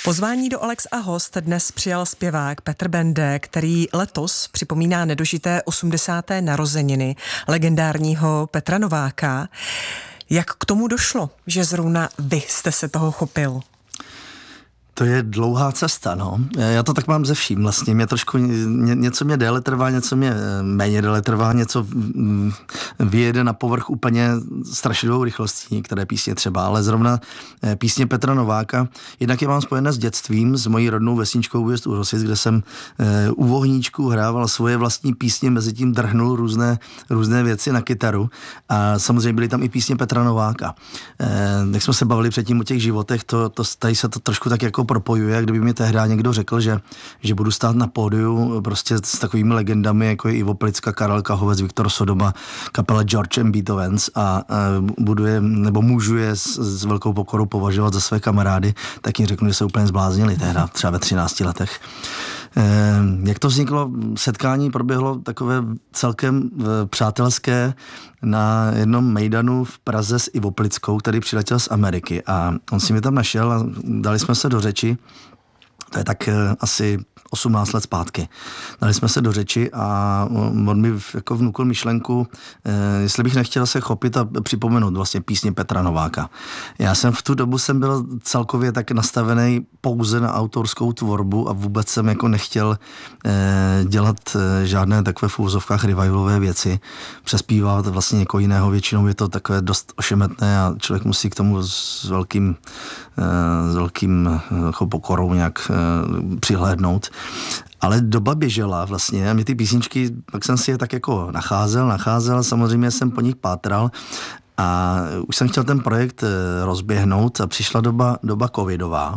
Pozvání do Alex a host dnes přijal zpěvák Petr Bende, který letos připomíná nedožité 80. narozeniny legendárního Petra Nováka. Jak k tomu došlo, že zrovna vy jste se toho chopil? To je dlouhá cesta, no. Já to tak mám ze vším vlastně. Mě trošku, něco mě déle trvá, něco mě méně déle trvá, něco vyjede na povrch úplně strašlivou rychlostí, některé písně třeba, ale zrovna písně Petra Nováka, jednak je mám spojené s dětstvím, s mojí rodnou vesničkou Újezd u Rosic, kde jsem u vohníčku hrával svoje vlastní písně, mezi tím drhnul různé věci na kytaru a samozřejmě byly tam i písně Petra Nováka. Jak jsme se bavili předtím o těch životech, tady se to trošku tak jako propojuje, jak kdyby mi tehdy někdo řekl, že budu stát na pódiu prostě s takovými legendami, jako je Ivo Plicka, Karel Kahovec, Viktor Sodoma, kapela George and Beethovens a budu je, nebo můžu je s velkou pokorou považovat za své kamarády, tak jim řeknu, že se úplně zbláznili tehdy, třeba ve 13 letech. Jak to vzniklo? Setkání proběhlo takové celkem přátelské na jednom mejdanu v Praze s Ivo Plickou, který přiletěl z Ameriky a on si mě tam našel a dali jsme se do řeči. To je tak asi 18 let zpátky. Dali jsme se do řeči a on mi jako vnukl myšlenku, jestli bych nechtěl se chopit a připomenout vlastně písně Petra Nováka. Já jsem v tu dobu byl celkově tak nastavený pouze na autorskou tvorbu a vůbec jsem jako nechtěl dělat žádné takové v úvozovkách revivalové věci. Přespívat vlastně někoho jiného, většinou je to takové dost ošemetné a člověk musí k tomu s velkým pokorou nějak přihlédnout. Ale doba běžela vlastně a mě ty písničky, pak jsem si je tak jako nacházel, samozřejmě jsem po nich pátral a už jsem chtěl ten projekt rozběhnout a přišla doba covidová.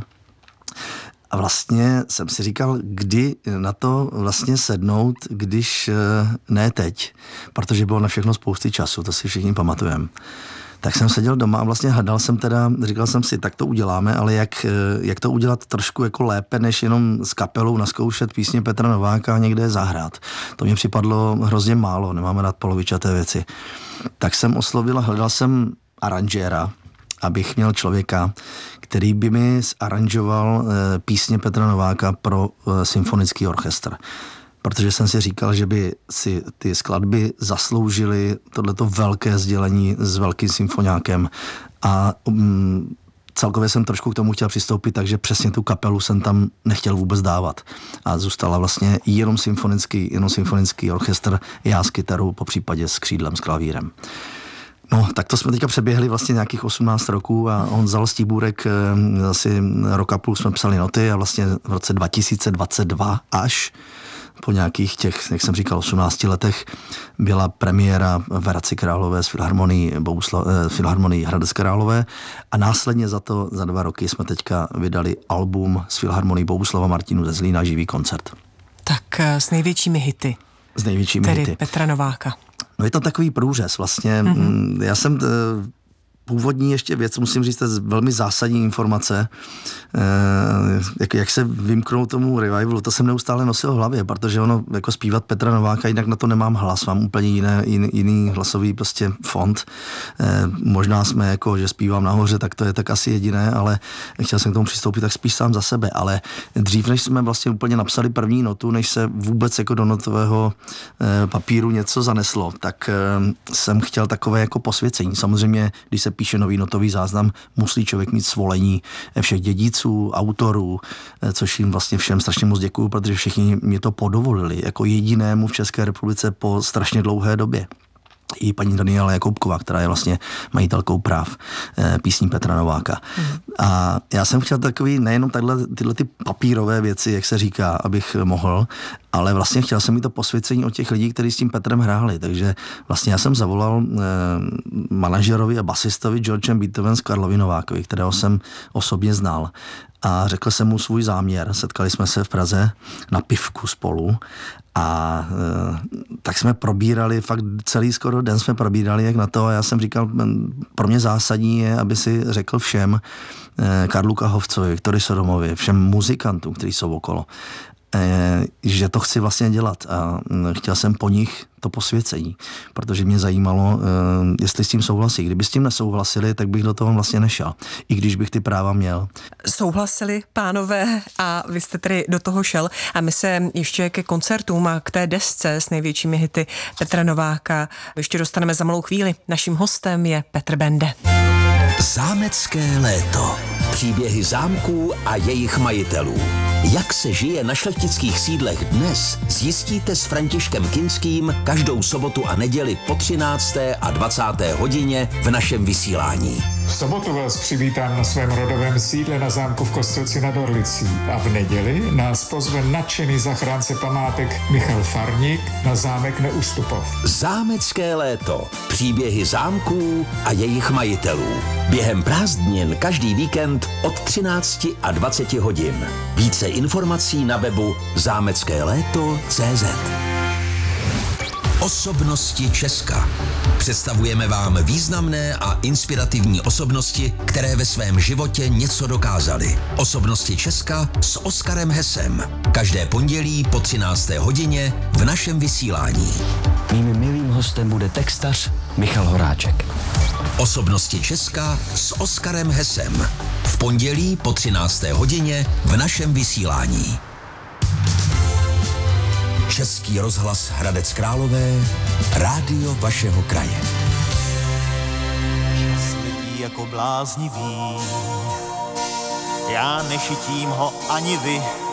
A vlastně jsem si říkal, kdy na to vlastně sednout, když ne teď, protože bylo na všechno spousty času, to si všichni pamatujeme. Tak jsem seděl doma a vlastně říkal jsem si, tak to uděláme, ale jak to udělat trošku jako lépe, než jenom s kapelou naskoušet písně Petra Nováka a někde zahrát. To mi připadlo hrozně málo, nemáme rád polovičaté věci. Tak jsem oslovil a hledal jsem aranžéra, abych měl člověka, který by mi zaranžoval písně Petra Nováka pro symfonický orchestr. Protože jsem si říkal, že by si ty skladby zasloužily tohleto velké sdělení s velkým symfoniákem a celkově jsem trošku k tomu chtěl přistoupit, takže přesně tu kapelu jsem tam nechtěl vůbec dávat. A zůstala vlastně jenom symfonický orchestr, já s kytarou, po případě s křídlem, s klavírem. No, tak to jsme teďka přeběhli vlastně nějakých 18 roků a Honza Stibůrek asi rok a půl jsme psali noty a vlastně v roce 2022 až po nějakých těch, jak jsem říkal, 18 letech byla premiéra v Hradci Králové s Filharmonií Hradec Králové a následně za 2 roky jsme teďka vydali album s Filharmonií Bohuslava Martinů ze Zlína, živý koncert. Tak s největšími hity. Tedy Petra Nováka. No je to takový průřez vlastně. Mm-hmm. Já jsem původní ještě věc, musím říct, to je velmi zásadní informace, jak se vymknout tomu revivalu, to jsem neustále nosil v hlavě, protože ono, jako zpívat Petra Nováka, jinak na to nemám hlas, mám úplně jiný hlasový prostě fond. Možná jsme jako, že zpívám nahoře, tak to je tak asi jediné, ale chtěl jsem k tomu přistoupit tak spíš sám za sebe, ale dřív, než jsme vlastně úplně napsali první notu, než se vůbec jako do notového papíru něco zaneslo, tak jsem chtěl takové jako posvěcení. Samozřejmě, když se píše nový notový záznam, musí člověk mít svolení všech dědiců, autorů, což jim vlastně všem strašně moc děkuju, protože všichni mě to podovolili jako jedinému v České republice po strašně dlouhé době. I paní Daniela Jakoubková, která je vlastně majitelkou práv písní Petra Nováka. A já jsem chtěl takový, nejenom tyhle ty papírové věci, jak se říká, abych mohl, ale vlastně chtěl jsem mít to posvěcení od těch lidí, kteří s tím Petrem hráli. Takže vlastně já jsem zavolal manažerovi a basistovi Georgem Beethovens Karlovi Novákovi, kterého jsem osobně znal. A řekl jsem mu svůj záměr. Setkali jsme se v Praze na pivku spolu a tak jsme probírali, fakt celý skoro den jsme probírali, jak na to. A já jsem říkal, pro mě zásadní je, aby si řekl všem, Karlu Kahovcovi, Viktoru Sodomovi, všem muzikantům, kteří jsou okolo, že to chci vlastně dělat a chtěl jsem po nich to posvěcení, protože mě zajímalo, jestli s tím souhlasí. Kdyby s tím nesouhlasili, tak bych do toho vlastně nešel, i když bych ty práva měl. Souhlasili pánové a vy jste tedy do toho šel a my se ještě ke koncertům a k té desce s největšími hity Petra Nováka ještě dostaneme za malou chvíli. Naším hostem je Petr Bende. Zámecké léto. Příběhy zámků a jejich majitelů. Jak se žije na šlechtických sídlech dnes, zjistíte s Františkem Kinským každou sobotu a neděli po 13. a 20. hodině v našem vysílání. V sobotu vás přivítám na svém rodovém sídle na zámku v Kostelci nad Orlicí a v neděli nás pozve nadšený zachránce památek Michal Farník na zámek Neustupov. Zámecké léto. Příběhy zámků a jejich majitelů. Během prázdnin každý víkend od 13 a 20 hodin. Více informací na webu zámeckéléto.cz. Osobnosti Česka. Představujeme vám významné a inspirativní osobnosti, které ve svém životě něco dokázaly. Osobnosti Česka s Oskarem Hesem. Každé pondělí po 13. hodině v našem vysílání. Mým milým hostem bude textař Michal Horáček. Osobnosti Česka s Oskarem Hesem. V pondělí po 13. hodině v našem vysílání. Český rozhlas Hradec Králové, rádio vašeho kraje. Čas letí jako bláznivý, já nešitím ho ani vy,